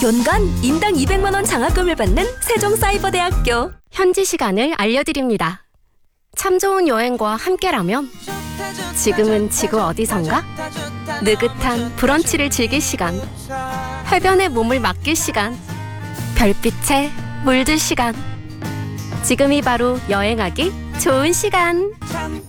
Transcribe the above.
연간 인당 200만 원 장학금을 받는 세종사이버대학교. 현지 시간을 알려드립니다. 참 좋은 여행과 함께라면 지금은 지구 어디선가? 느긋한 브런치를 즐길 시간, 해변에 몸을 맡길 시간, 별빛에 물들 시간. 지금이 바로 여행하기 좋은 시간.